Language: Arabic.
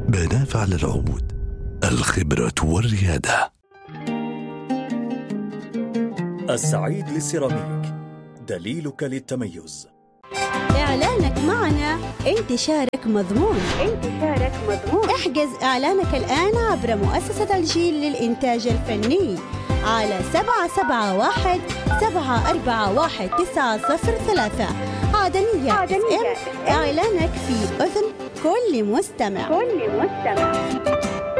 بنافع للعود، الخبرة والريادة. السعيد للسيراميك، دليلك للتميز. إعلانك معنا انتشارك مضمون. احجز إعلانك الآن عبر مؤسسة الجيل للإنتاج الفني على 771-741-903 عدنية FM. إعلانك في أذن كل مستمع.